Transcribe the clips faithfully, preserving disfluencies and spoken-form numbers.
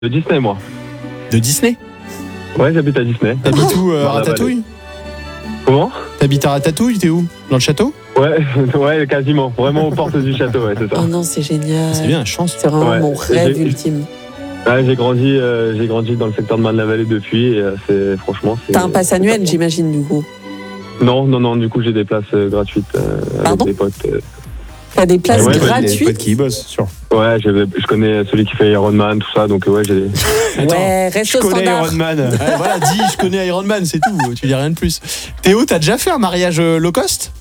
De Disney, moi. De Disney? Ouais, j'habite à Disney. T'habites où, euh, Dans la Ratatouille? Comment? T'habites à Ratatouille, t'es où? Dans le château? Ouais, ouais, quasiment. Vraiment aux portes du château, ouais, c'est ça. Oh non, c'est génial. C'est bien, chance. C'est vraiment Ouais. mon rêve J'ai- ultime. Ouais, j'ai grandi, euh, j'ai grandi dans le secteur de Marne-la-Vallée depuis, et euh, c'est franchement. c'est- T'as un pass c'est annuel, top. j'imagine, du coup. Non, non, non. Du coup, j'ai des places euh, gratuites euh, avec Pardon des potes. euh. T'as des places Ouais, ouais, Il y a des gratuites? potes qui y bossent, sûr. Ouais, j'ai- je connais celui qui fait Ironman, tout ça, donc euh, ouais, j'ai. Attends, Ouais, reste je au connais standard. Iron Man. Ouais, voilà, dis, je connais Iron Man, c'est tout. Tu dis rien de plus. Théo, t'as déjà fait un mariage euh, low cost?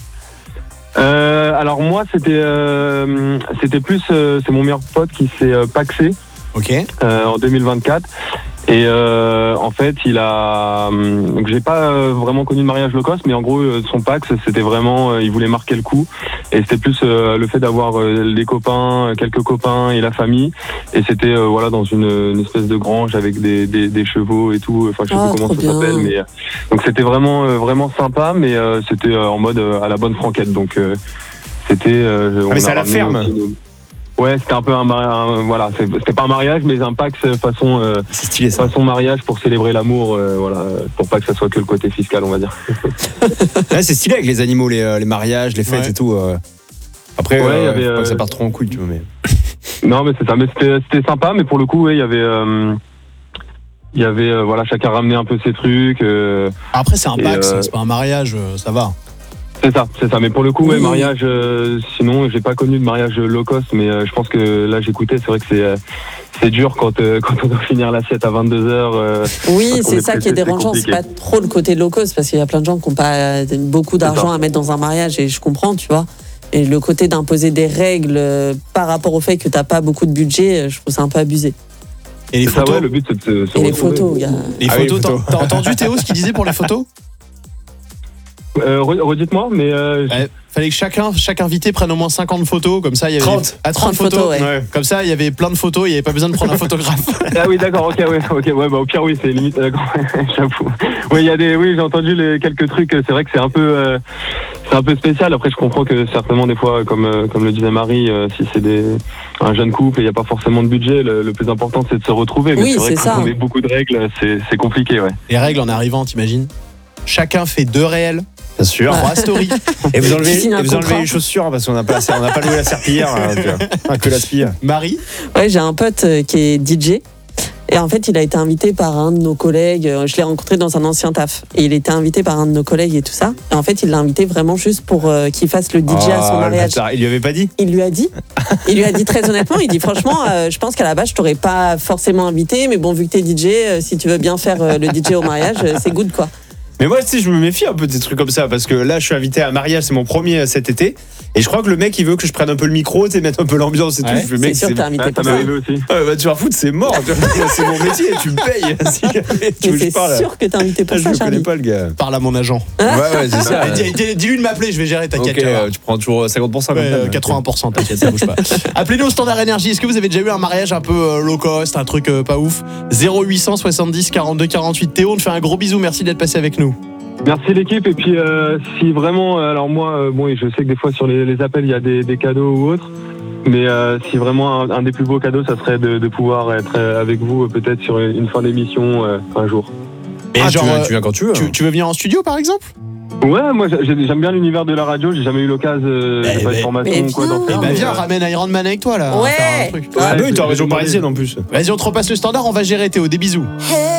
Euh, alors moi, c'était, euh, c'était plus, euh, c'est mon meilleur pote qui s'est euh, paxé Ok. euh, en deux mille vingt-quatre. Et euh, en fait, il a. hum, Donc, j'ai pas euh, vraiment connu de mariage low cost, mais en gros, euh, son Pax, c'était vraiment. Euh, il voulait marquer le coup. Et c'était plus euh, le fait d'avoir euh, les copains, quelques copains et la famille. Et c'était euh, voilà dans une, une espèce de grange avec des, des, des chevaux et tout. Enfin, je sais Ah, plus comment trop ça s'appelle. bien. Mais, euh, donc, c'était vraiment, euh, vraiment sympa, mais euh, c'était euh, en mode euh, à la bonne franquette. Donc, euh, c'était. Euh, on mais c'est a à la ramené ferme. aussi nos- Ouais, c'était un peu un mariage. Voilà, c'est- c'était pas un mariage, mais un Pax façon. Euh, C'est stylé ça. façon mariage pour célébrer l'amour, euh, voilà, pour pas que ça soit que le côté fiscal, on va dire. Ouais, c'est stylé avec les animaux, les, euh, les mariages, les fêtes Ouais. et tout. euh. Après, Ouais, euh, il y avait, faut pas que euh, ça parte trop en couille, tu vois. Mais... Non, mais c'est ça, mais c'était c'était sympa, mais pour le coup, ouais, il y avait, euh, il y avait, euh, voilà, chacun ramenait un peu ses trucs. euh, Après, c'est un Et, Pax, euh, c'est pas un mariage, euh, ça va. c'est ça, c'est ça. Mais pour le coup, ouais, Oui. mariage. euh, sinon, j'ai pas connu de mariage low cost, mais euh, je pense que là, j'écoutais, c'est vrai que c'est euh, c'est dur quand euh, quand on doit finir l'assiette à vingt-deux heures. Euh, Oui, Parce qu'on c'est est ça qui pressé, est c'est dérangeant. C'est compliqué. pas trop le côté low cost parce qu'il y a plein de gens qui n'ont pas beaucoup d'argent ça. à mettre dans un mariage et je comprends, tu vois. Et le côté d'imposer des règles euh, par rapport au fait que t'as pas beaucoup de budget, euh, je trouve ça un peu abusé. Et les c'est ça, photos? ouais, le but, c'est de se, se Et les retrouver. photos, gars. Les Ah oui, photos, les t'as photos. t'as entendu Théo ce qu'il disait pour les photos? Euh, re- Redites-moi, mais. Euh, Ouais, fallait que chacun, chaque invité prenne au moins cinquante photos, comme ça il y avait trente. à trente, trente photos. photos, ouais. Ouais. Comme ça il y avait plein de photos, il n'y avait pas besoin de prendre un photographe. Ah oui, d'accord, ok, ouais, ok, ouais, bah au pire, oui, c'est limite, d'accord, j'avoue. Oui, il y a des, oui, j'ai entendu les quelques trucs, c'est vrai que c'est un peu, euh, c'est un peu spécial. Après, je comprends que certainement, des fois, comme, euh, comme le disait Marie, euh, si c'est des, un jeune couple et il n'y a pas forcément de budget, le, le plus important, c'est de se retrouver. Mais Oui, c'est vrai c'est que ça. quand on met beaucoup de règles, c'est, c'est compliqué, ouais. Les règles en arrivant, t'imagines? Chacun fait deux réels, Bien sûr. trois stories. Et vous enlevez, Tu signes un et vous enlevez contrat. les chaussures parce qu'on n'a pas, on n'a pas loué la serpillière, hein, tu vois. Enfin, que la spille. Marie, Ouais, j'ai un pote euh, qui est D J. Et en fait, il a été invité par un de nos collègues. euh, Je l'ai rencontré dans un ancien taf. Et il était invité par un de nos collègues et tout ça. Et en fait, il l'a invité vraiment juste pour euh, qu'il fasse le D J à son Oh, le mariage. bâtard. Il lui avait pas dit? Il lui a dit, il lui a dit très honnêtement, il dit franchement, euh, je pense qu'à la base, je t'aurais pas forcément invité, mais bon, vu que t'es D J, euh, si tu veux bien faire euh, le D J au mariage, euh, c'est good quoi. Mais moi, tu sais, je me méfie un peu de ces trucs comme ça parce que là, je suis invité à un mariage, c'est mon premier euh, cet été. Et je crois que le mec, il veut que je prenne un peu le micro, tu sais, mettre un peu l'ambiance et Ouais, tout. Je fais, mec, C'est sûr que t'es invité Ouais, ça pour m'est ça. arrivé aussi. Ah, bah, tu vas foutre, c'est mort. tu vois. C'est mon métier, tu me payes. Si jamais tu veux Mais que je parle. c'est sûr que t'es invité pour Ah, je ça, le connais Charlie. pas, le gars. parle à mon agent. Ouais, ouais, c'est ça. Dis- dis- Dis-lui de m'appeler, je vais gérer, t'inquiète. Ok, tu vas voir. euh, tu prends toujours cinquante pour cent Ouais, comme euh, ça. quatre-vingts pour cent, t'inquiète, ça bouge pas. Appelez-nous au Standard Énergie. Est-ce que vous avez déjà eu un mariage un peu euh, low cost, un truc euh, pas ouf? Zéro huit cent soixante-dix quarante-deux quarante-huit. Théo, on te fait un gros bisou. Merci d'être passé avec nous. Merci l'équipe. Et puis, euh, si vraiment, euh, alors moi, euh, bon, je sais que des fois sur les, les appels, il y a des, des cadeaux ou autres. Mais euh, si vraiment un, un des plus beaux cadeaux, ça serait de, de pouvoir être euh, avec vous euh, peut-être sur une, une fin d'émission euh, un jour. Et Ah, genre, tu, viens, euh, tu viens quand tu veux. tu, hein. tu veux venir en studio par exemple? Ouais, moi j'ai- j'aime bien l'univers de la radio. J'ai jamais eu l'occasion, euh, Eh j'ai pas ben, de formation mais ou quoi d'en viens. faire. Eh ben mais, viens, euh, ramène Iron Man avec toi là. on va Ouais. faire un truc. Ah, bah oui, je- t'es en je région vais demander. parisienne en plus. Vas-y, on te repasse le standard, on va gérer Théo. Des bisous.